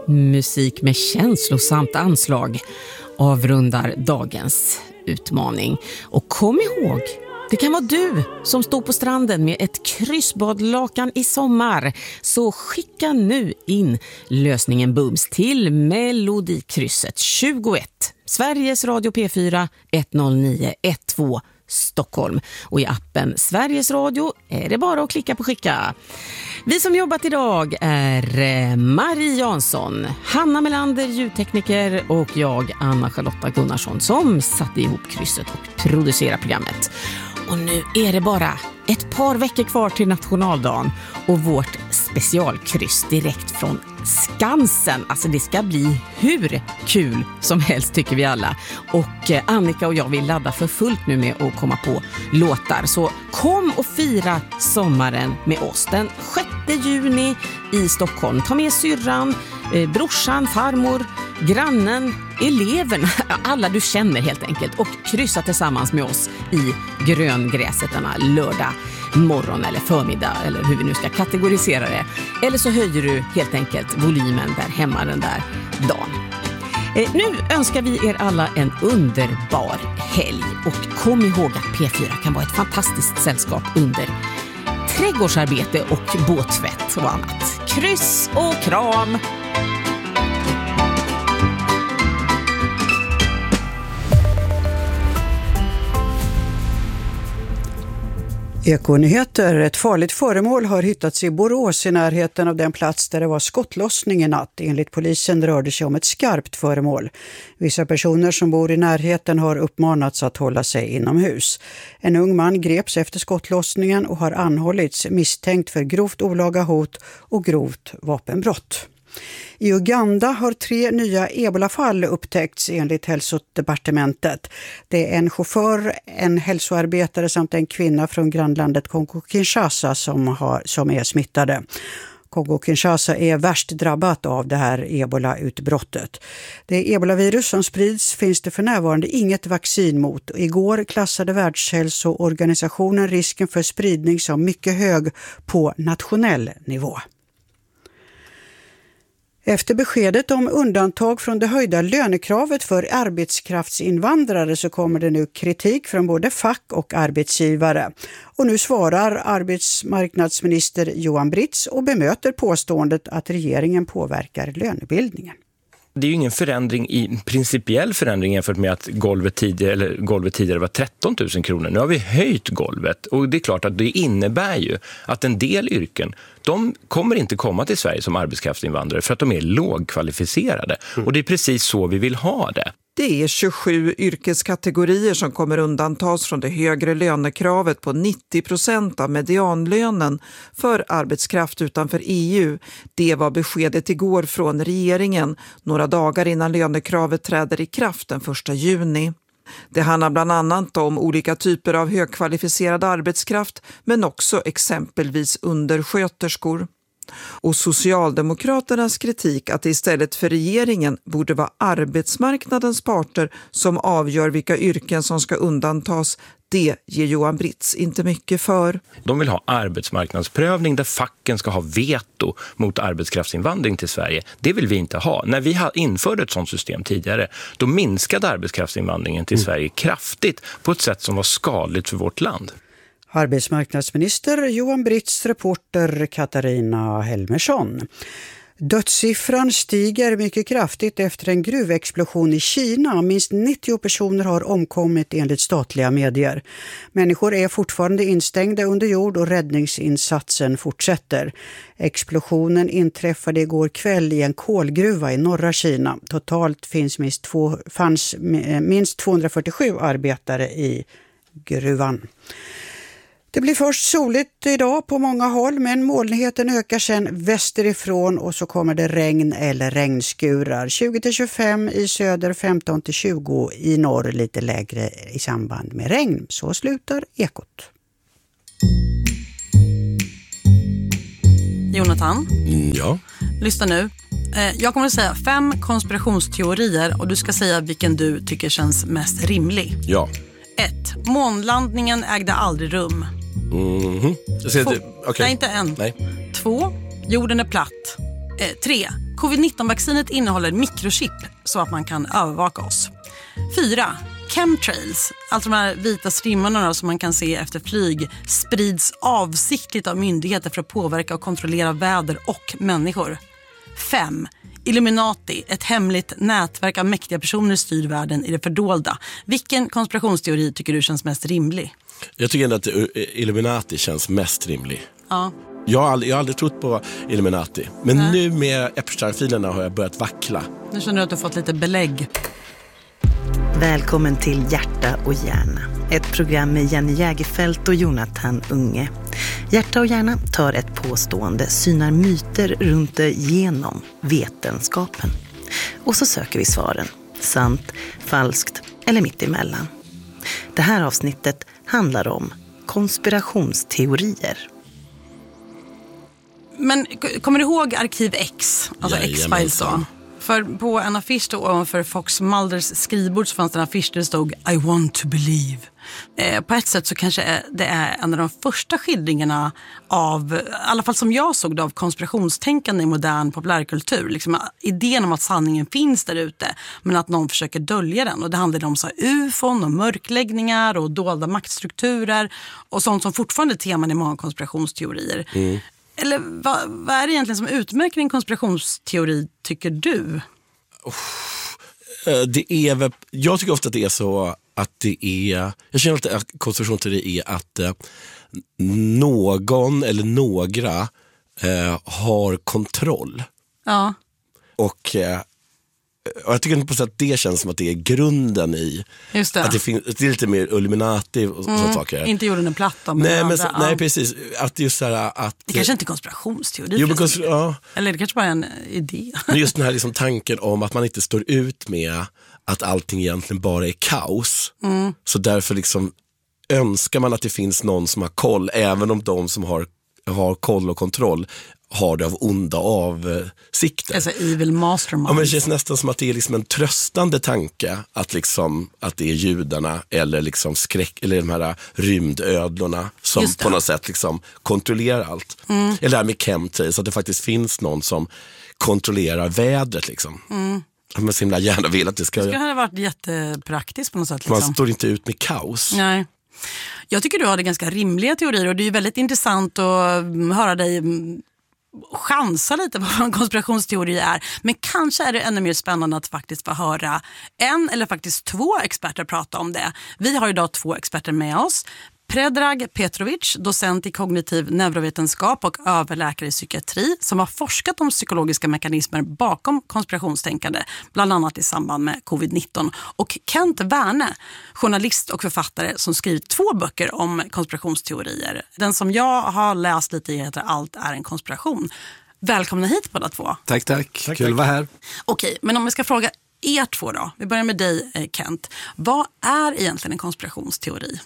Musik med känslosamt anslag avrundar dagens utmaning. Och kom ihåg, det kan vara du som står på stranden med ett kryssbadlakan i sommar. Så skicka nu in lösningen bums till Melodikrysset 21 Sveriges Radio P4 10912 Stockholm. Och i appen Sveriges Radio är det bara att klicka på skicka. Vi som jobbat idag är Marie Jansson, Hanna Melander, ljudtekniker, och jag, Anna-Charlotta Gunnarsson, som satte ihop krysset och producerade programmet. Och nu är det bara ett par veckor kvar till nationaldagen och vårt specialkryss direkt från Skansen. Alltså det ska bli hur kul som helst, tycker vi alla. Och Annika och jag vill ladda för fullt nu med att komma på låtar. Så kom och fira sommaren med oss den 6 juni i Stockholm. Ta med syrran, brorsan, farmor, grannen, eleven, alla du känner helt enkelt, och kryssa tillsammans med oss i gröngräset denna lördag morgon eller förmiddag, eller hur vi nu ska kategorisera det. Eller så höjer du helt enkelt volymen där hemma den där dagen. Nu önskar vi er alla en underbar helg, och kom ihåg att P4 kan vara ett fantastiskt sällskap under trädgårdsarbete och båttvätt och annat. Kryss och kram! Ekonyheter. Ett farligt föremål har hittats i Borås i närheten av den plats där det var skottlossning i natt. Enligt polisen rörde det sig om ett skarpt föremål. Vissa personer som bor i närheten har uppmanats att hålla sig inomhus. En ung man greps efter skottlossningen och har anhållits misstänkt för grovt olaga hot och grovt vapenbrott. I Uganda har 3 nya ebolafall upptäckts enligt hälsodepartementet. Det är en chaufför, en hälsoarbetare samt en kvinna från grannlandet Kongo-Kinshasa som är smittade. Kongo-Kinshasa är värst drabbat av det här ebola-utbrottet. Det ebolavirus som sprids finns det för närvarande inget vaccin mot. Igår klassade Världshälsoorganisationen risken för spridning som mycket hög på nationell nivå. Efter beskedet om undantag från det höjda lönekravet för arbetskraftsinvandrare så kommer det nu kritik från både fack och arbetsgivare. Och nu svarar arbetsmarknadsminister Johan Britz och bemöter påståendet att regeringen påverkar lönebildningen. Det är ju ingen principiell förändring jämfört med att golvet tidigare var 13 000 kronor. Nu har vi höjt golvet, och det är klart att det innebär ju att en del yrken, de kommer inte komma till Sverige som arbetskraftsinvandrare för att de är lågkvalificerade. Och det är precis så vi vill ha det. Det är 27 yrkeskategorier som kommer undantas från det högre lönekravet på 90% av medianlönen för arbetskraft utanför EU. Det var beskedet igår från regeringen, några dagar innan lönekravet träder i kraft den 1 juni. Det handlar bland annat om olika typer av högkvalificerad arbetskraft, men också exempelvis undersköterskor. Och Socialdemokraternas kritik att det istället för regeringen borde vara arbetsmarknadens parter som avgör vilka yrken som ska undantas, det ger Johan Britz inte mycket för. De vill ha arbetsmarknadsprövning där facken ska ha veto mot arbetskraftsinvandring till Sverige. Det vill vi inte ha. När vi införde ett sådant system tidigare, då minskade arbetskraftsinvandringen till Sverige kraftigt på ett sätt som var skadligt för vårt land. Arbetsmarknadsminister Johan Britz, reporter Katarina Helmersson. Dödssiffran stiger mycket kraftigt efter en gruvexplosion i Kina. Minst 90 personer har omkommit enligt statliga medier. Människor är fortfarande instängda under jord och räddningsinsatsen fortsätter. Explosionen inträffade igår kväll i en kolgruva i norra Kina. Totalt fanns minst 247 arbetare i gruvan. Det blir först soligt idag på många håll, men molnigheten ökar sen västerifrån och så kommer det regn eller regnskurar. 20-25 i söder, 15-20 i norr, lite lägre i samband med regn. Så slutar Ekot. Jonathan? Ja? Lyssna nu. Jag kommer att säga 5 konspirationsteorier och du ska säga vilken du tycker känns mest rimlig. Ja. 1. Månlandningen ägde aldrig rum. Okay. Nej, inte en. Nej. 2. Jorden är platt. 3. Covid-19-vaccinet innehåller mikrochip så att man kan övervaka oss. 4. Chemtrails, alltså de här vita strimmarna som man kan se efter flyg, sprids avsiktligt av myndigheter för att påverka och kontrollera väder och människor. 5. Illuminati, ett hemligt nätverk av mäktiga personer styr världen i det fördolda. Vilken konspirationsteori tycker du känns mest rimlig? Jag tycker ändå att Illuminati känns mest rimlig. Ja. Jag har aldrig trott på Illuminati. Men nu med Epstein-filerna har jag börjat vackla. Nu känner du att du har fått lite belägg. Välkommen till Hjärta och hjärna. Ett program med Jenny Jägerfelt och Jonathan Unge. Hjärta och hjärna tar ett påstående, synar myter runt det genom vetenskapen. Och så söker vi svaren. Sant, falskt eller mittemellan. Det här avsnittet handlar om konspirationsteorier. Men kommer du ihåg Arkiv X? Alltså X-Files då? För på en affisch då ovanför Fox Mulders skrivbord så fanns det en affisch där det stod I want to believe. På ett sätt så kanske det är en av de första skildringarna av, i alla fall som jag såg det, av konspirationstänkande i modern populärkultur. Liksom idén om att sanningen finns där ute men att någon försöker dölja den. Och det handlade om så här ufon och mörkläggningar och dolda maktstrukturer och sånt som fortfarande är teman i många konspirationsteorier. Eller vad är det egentligen som utmärker en konspirationsteori, tycker du? Det är väl, jag tycker ofta att det är så att det är... Jag känner att konspirationsteori är att någon eller några har kontroll. Ja. Och jag tycker på sätt att det känns som att det är grunden i Just det. Att det är lite mer Illuminati och sådana saker. Inte jorden en platta. Nej, precis. Att just så här, att det kanske inte är konspirationsteori. Jo, ja. Eller det kanske bara är en idé. Men just den här liksom tanken om att man inte står ut med att allting egentligen bara är kaos. Så därför liksom önskar man att det finns någon som har koll, även om de som har koll och kontroll har det av onda avsikter. Alltså evil mastermind. Ja, men det känns nästan som att det är liksom en tröstande tanke att det är judarna eller liksom eller de här rymdödlorna som på något sätt liksom kontrollerar allt. Eller det här med chemtrails, att det faktiskt finns någon som kontrollerar vädret liksom. Man så himla gärna vill att det ska... Det ha varit jättepraktiskt på något sätt. Liksom. Man står inte ut med kaos. Nej. Jag tycker du har det ganska rimliga teorier och det är ju väldigt intressant att höra dig chansa lite på vad en konspirationsteori är. Men kanske är det ännu mer spännande att faktiskt få höra en eller faktiskt två experter prata om det. Vi har idag 2 experter med oss. Predrag Petrovic, docent i kognitiv neurovetenskap och överläkare i psykiatri som har forskat om psykologiska mekanismer bakom konspirationstänkande, bland annat i samband med covid-19. Och Kent Werne, journalist och författare som skrivit 2 böcker om konspirationsteorier. Den som jag har läst lite i heter Allt är en konspiration. Välkomna hit båda 2. Tack. Kul att vara här. Okej, men om jag ska fråga er 2 då. Vi börjar med dig, Kent. Vad är egentligen en konspirationsteori?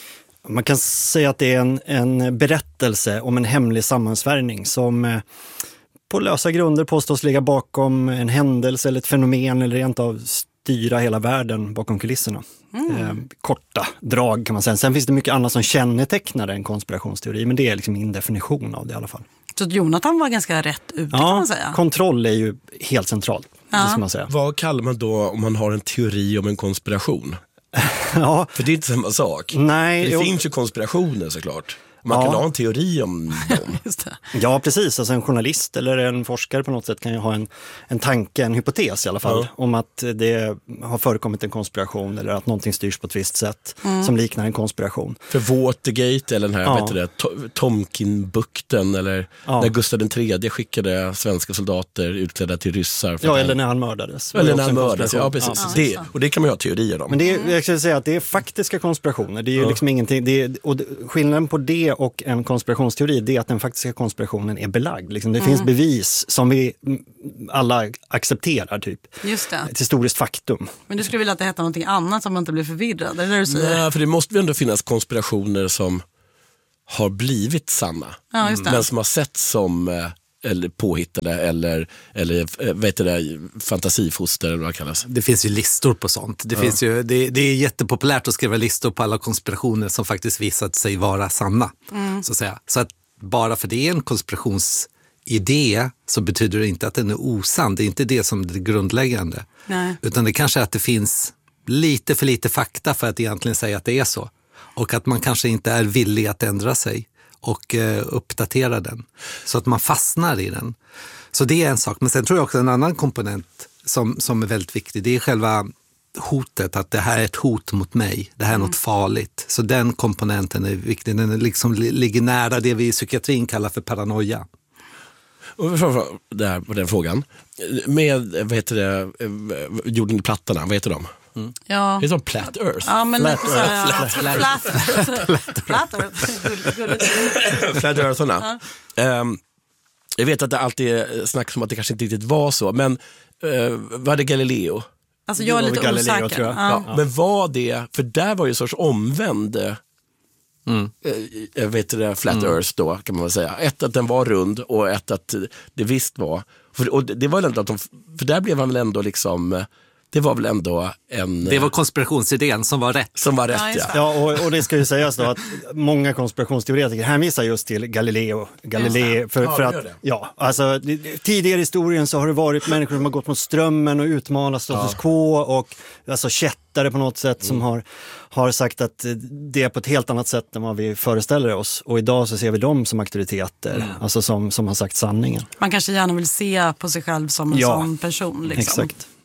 Man kan säga att det är en berättelse om en hemlig sammansvärjning som på lösa grunder påstås ligga bakom en händelse eller ett fenomen eller rent av styra hela världen bakom kulisserna. Korta drag kan man säga. Sen finns det mycket annat som kännetecknar en konspirationsteori, men det är liksom min definition av det i alla fall. Så Jonathan var ganska rätt ute kan man säga. Kontroll är ju helt centralt. Det ska man säga. Vad kallar man då om man har en teori om en konspiration? Ja. För det är inte samma sak. Nej, det finns ju konspirationer såklart. Man kan ha en teori om dem. Just det. Ja, precis. Alltså en journalist eller en forskare på något sätt kan ju ha en tanke, en hypotes i alla fall, om att det har förekommit en konspiration eller att någonting styrs på ett visst sätt som liknar en konspiration. För Watergate eller den här Tomkinbukten eller när Gustav III skickade svenska soldater utklädda till ryssar. Eller när han mördades. Eller när han mördades, ja precis. Och det kan man ju ha teorier om. Men det är, jag skulle säga att det är faktiska konspirationer. Det är ju liksom ingenting, skillnaden på det och en konspirationsteori, det är att den faktiska konspirationen är belagd. Liksom, det finns bevis som vi alla accepterar typ. Just det. Ett historiskt faktum. Men du skulle vilja att det hette någonting annat som man inte blir förvirrad? Är det du säger? Nej, för det måste väl ändå finnas konspirationer som har blivit sanna. Ja, just det. Men som har sett som eller påhittade eller fantasifoster eller vad det kallas. Det finns ju listor på sånt. Det är jättepopulärt att skriva listor på alla konspirationer som faktiskt visat sig vara sanna. Så att säga. Så att bara för det är en konspirationsidé idé så betyder det inte att den är osann. Det är inte det som är det grundläggande. Nej. Utan det kanske är att det finns lite för lite fakta för att egentligen säga att det är så. Och att man kanske inte är villig att ändra sig och uppdatera den. Så att man fastnar i den. Så det är en sak. Men sen tror jag också en annan komponent som är väldigt viktig. Det är själva hotet, att det här är ett hot mot mig. Det här är något farligt. Så den komponenten är viktig. Den är liksom ligger nära det vi i psykiatrin kallar för paranoia. Och där på den frågan. Med, vad heter det, jorden i plattorna, vad heter de? Ja. Det är som Flat Earth. Ja, men Flat Eartharna. Jag vet att det alltid snackas om att det kanske inte riktigt var så, men var det Galileo? Alltså jag är lite Galileo, osäker. tror jag. Ja. Ja, men var det, för där var ju en sorts omvänd Flat Earth då, kan man väl säga. Ett att den var rund och ett att det visst var. Och det var väl ändå att för där blev man väl ändå liksom, det var väl ändå en... Det var konspirationsidén som var rätt. Som var rätt, Ja, just det. Ja, och det ska ju sägas då att många konspirationsteoretiker hänvisar just till Galileo. För att, alltså tidigare i historien så har det varit människor som har gått mot strömmen och utmanat status quo och alltså kättare på något sätt som har sagt att det är på ett helt annat sätt än vad vi föreställer oss. Och idag så ser vi dem som auktoriteter, alltså som har sagt sanningen. Man kanske gärna vill se på sig själv som en sån person. Liksom. Exakt.